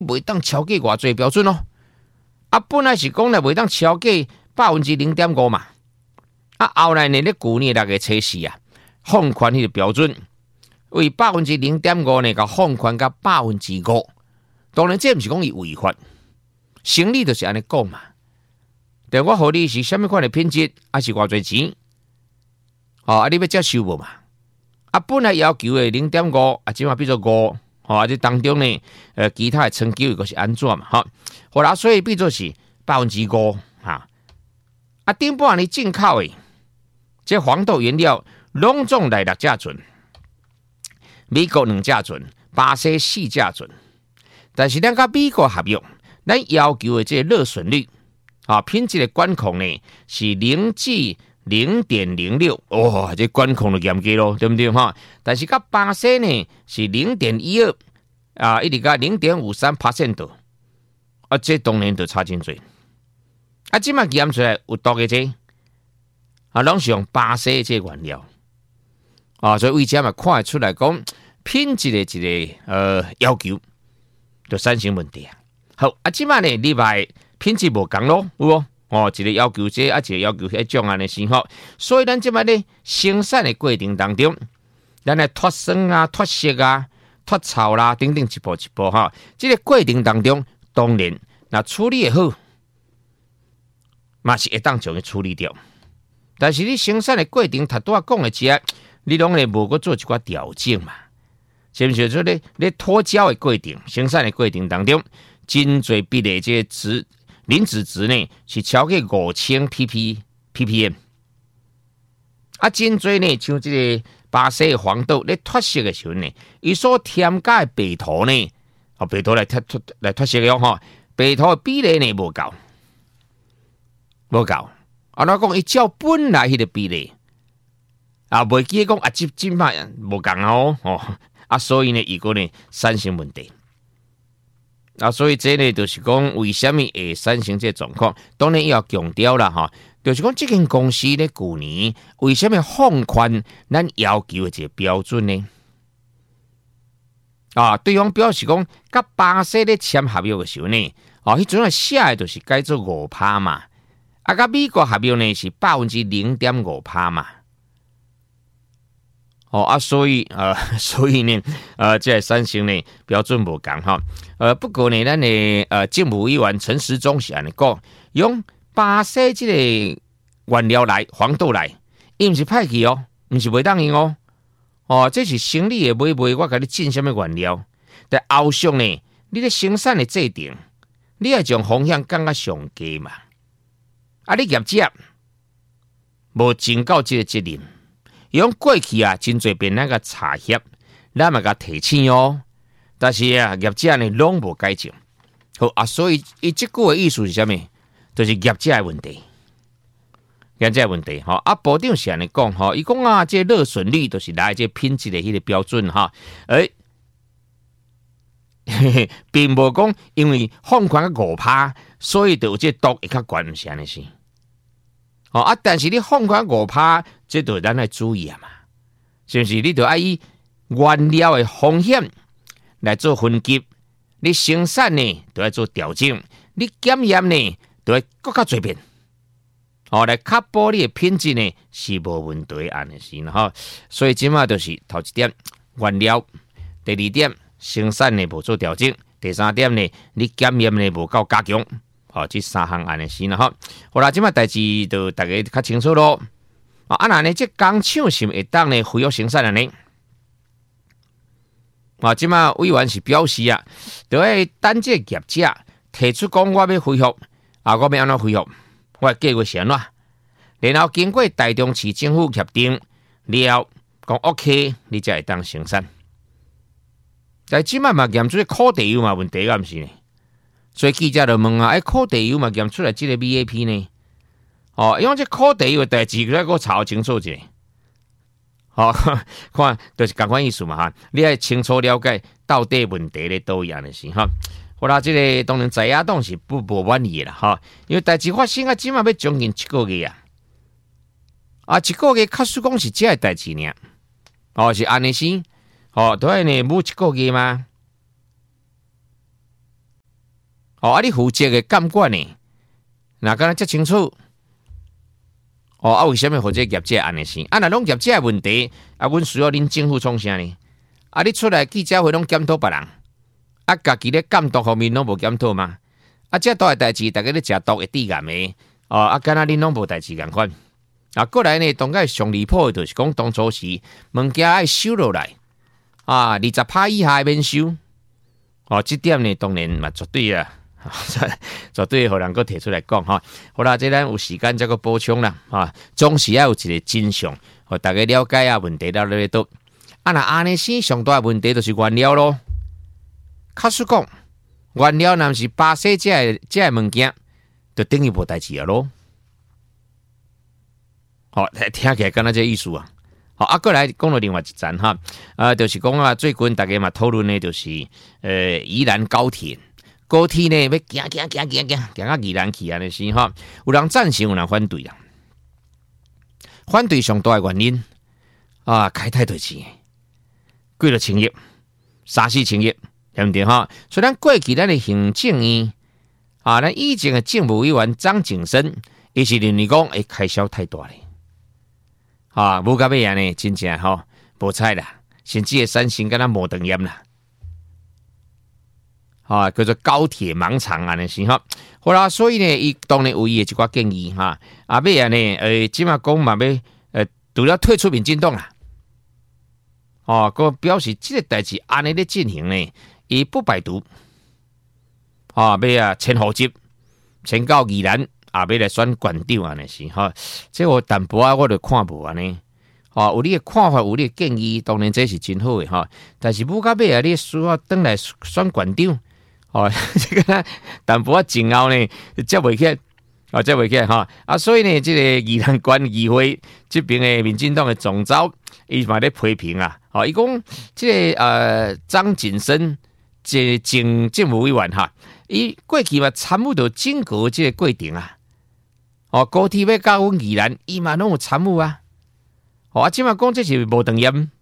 袂当超过偌济标准哦。本来是讲咧袂当超过0.5%嘛。后来呢，咧旧年6月初4啊，放宽迄个标准，为0.5%呢，甲放宽到5%。当然，这毋是讲伊违法，生理就是安尼讲嘛。但我互你是虾米款的品质，还是偌济钱？你要接受无嘛？本来要求的0.5，即嘛变做5，这当中呢，其他的成就又是安怎嘛？好啦，所以变做是5%顶半年进口的这黄豆原料，拢总来6架准，美国2架准，巴西4架准。但是咱甲美国合约，咱要求的这热损率品质的管控呢是0至0.06，这管控就严格咯，对不对但是甲巴西呢是0.12，一直到0.53% 度，这当然就差真多。即马验出来有毒的这，拢是用巴西这原料，所以为这嘛看得出来讲品质的一个要求，就产生问题啊。好，即马呢，另外品质无同咯，有无？一个要求这，一个要求迄种安尼先好。所以咱即马呢生产的过程当中，咱来脱酸啊、脱色啊、脱臭啦等等，一步一步这个过程当中，当然那处理的好，嘛是会当将伊处理掉。但是你生产的过程，他拄仔讲的这，你拢咧无搁做一寡调整嘛？是不是？说咧脱胶的过程、生产的过程当中，真侪比例这磷脂值呢是超过5000 ppm。真侪呢，像这个巴西的黄豆咧脱色的时候呢，伊所添加的白土呢，白土来脱色了白土的比例呢无够。无够，我讲伊照本来迄个比例，袂记讲即摆无共所以呢，伊个呢产生问题，所以这呢就是讲为什么会产生这状况？当然要强调啦就是讲这间公司咧去年为什么放宽咱要求的这个标准呢？对方表示讲，甲巴西咧签合约的时候呢，迄阵写的就是改做5%嘛。甲美国合约呢是0.5%嘛，所以呢，这个产生呢标准无共不过呢，咱的政府委员陈时中是安尼讲，用巴西这个原料来黄豆来，伊毋是歹去毋是袂当用这是生理的买卖，我甲你进什么原料，但后续呢，你咧生产的制定，你要将风险降到上低嘛。你业者无尽到这个责任，用过去真侪遍那个查协，咱嘛甲提醒但是业者呢拢无改正。好所以伊这句的意思是啥物？就是业者的问题，业者的问题部长是安尼讲伊讲这热损率就是来这品质的迄个标准并无讲因为放宽5%，所以就有这毒会较悬，毋是安尼是。但是你放宽5%，这就咱来注意嘛，是不是？你就要以原料的风险来做分级，你生产呢就要做调整，你检验呢就要更较侪遍，来确保你的品质呢是无问题安尼是所以即马就是头一点原料，第二点生产呢无做调整，第三点呢你检验呢无够加强。这3项安尼是好啦，即摆代志就大家较清楚咯。那呢，这工厂是会当呢恢复生产呢？即摆委员是表示就要等这业者提出讲我要恢复，我要安怎恢复？我计划是安怎？然后经过台中市政府协定了，讲 OK， 你才会当生产。但即摆嘛验出苦地油嘛问题毋是呢？所以记者就问苦地油嘛验出来这个 VAP 呢？因为这苦地油的代志，我查清楚一下。看就是同款意思嘛你要清楚了解到底问题咧倒样的是好啦，这个当然在野党是不满意啦因为代志发生即马要将近1个月1个月确实讲是这个代志尔是安尼是都要呢每1个月吗？ 你负责的监管呢，那敢若遮清楚。为什么或者业者安尼生？若拢业者的问题，阮需要恁政府创啥呢？你出来记者会拢检讨别人，家己咧监督方面拢无检讨嘛？遮大诶代志，大家咧食毒会致癌的，敢若恁拢无代志共款。过来呢，当个上离谱的，就是讲当初时物件爱收落来，20%以下免收。这点呢，当然嘛绝对啊。绝对互人佫提出来讲哈，好啦，这咱有时间再佫补充啦总是要有一个真相，互大家了解问题到咧倒。若安尼生上大问题就是原料咯。假使讲原料若是巴西这物件，就等于无代志啊咯。听起来敢若这意思啊。过来讲到另外一站就是讲最近大家嘛讨论呢，就是宜兰高铁。高铁呢，要行到宜兰去安尼是有人赞成，有人反对啊。反对上大的原因开太多钱，几落千亿，3、4千亿，对不对所以咱过去咱的行政院咱以前的政务委员张景生，伊是认为讲开销太大咧，无到尾呢，真正无彩啦，甚至会产生敢若无长炎啦。叫做高铁盲肠安尼是好啦，所以呢，伊当然有伊的一寡建议尾呢，即马讲嘛要除了退出民进党啦，佮表示即个代志安尼咧进行呢，伊不排除要迁户籍，迁到宜兰要来选县长安尼是这我淡薄我就看无安尼。有你的看法，有你的建议，当然这是真好的但是不到尾你需要转来选县长。这个淡薄前后呢，接袂起，接袂起所以呢，这个宜兰县议会这边的民进党的总召，伊嘛咧批评伊讲这个张景生这前政务委员伊过去嘛参与到整个这个过程高铁要到阮宜兰，伊嘛拢有参与即嘛讲这是无长验。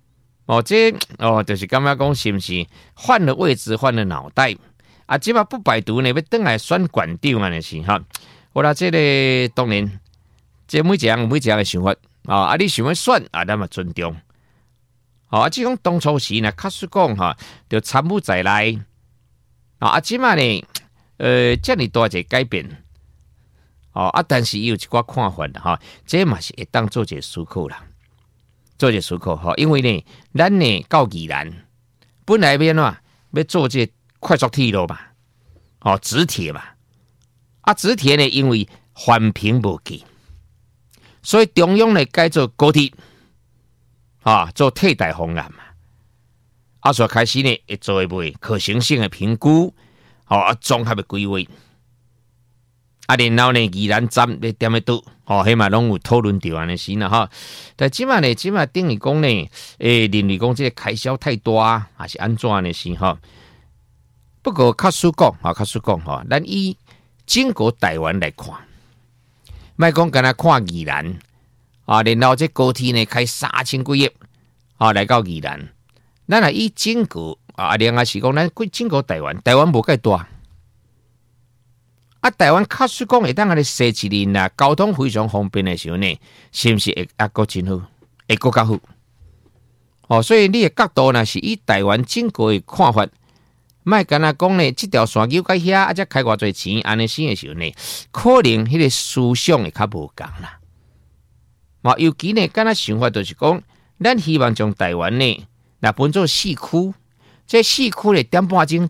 就是感觉讲是不是换了位置，换了脑袋即嘛不排除呢，要转来选县长安尼是好啦，这个当然，这每一个有每一个的想法你想要选咱嘛尊重即讲当初时呢，确实讲就参与在内即嘛呢，这么大一个改变但是伊有一寡看法这嘛是会当做一个思考啦。做一思考因为呢，咱呢到宜兰本来要做这快速铁路嘛，直铁嘛，直铁呢因为环评无够，所以中央呢改做高铁，做替代方案嘛，所以开始呢会做一可行性的评估，综合的规划。然后呢，宜兰站要点样倒？起码拢有讨论到安尼是啦但即嘛等于讲呢，认为讲这个开销太大还是安怎呢是不过确实讲咱以整个台湾来看，莫讲干那看宜兰然后这高铁呢开3000几亿来到宜兰，咱若以整个另外是讲咱整个台湾无介大。台湾确实讲会当安尼设置呢，交通非常方便的时候呢，是不是会够真好，会够较好？所以你的角度呢，是以台湾整个的看法，莫干那讲呢，这条线桥到遐才开偌侪钱，安尼生的时候呢，可能迄个思想会较无共啦。尤其呢，干那想法就是讲，咱希望将台湾呢，分做4区，这4区呢点半钟。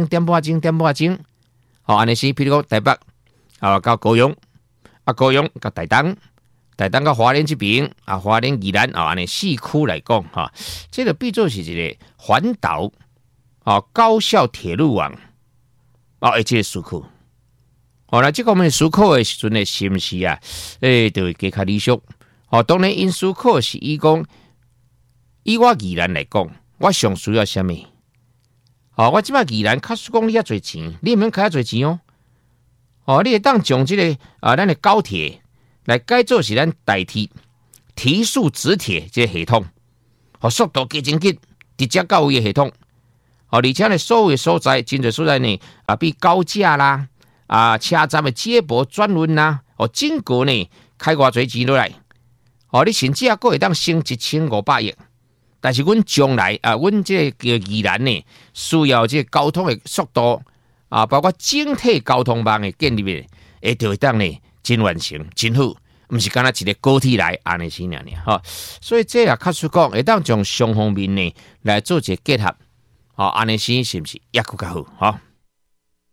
安尼是，譬如讲台北到高雄，高雄到台东到花莲这边花莲宜兰安尼4区来讲这个必做是一个环岛高效铁路网这个思考那这个我们思考的时阵呢，是不是就会加较理想当然因思考是以讲以我宜兰来讲，我上需要什么？我即摆宜兰确实讲你遐侪钱，你免开遐侪钱你会当将这个咱的高铁来改做是咱代替提速直铁这个系统，速度加真紧，直接到位的系统而且呢，所有的所在，真侪所在呢，比高架啦，车站的接驳转运啦，整个呢开偌侪钱落来，你甚至还会当省1500亿。但是，阮将来阮这个宜兰呢，需要这交通的速度包括整体交通网的建立的，就会当呢真完成、真好，唔是干那一个高铁来安尼先尔。所以这也确实讲，会当从双方面呢来做一个结合，安尼先是不是也更较好？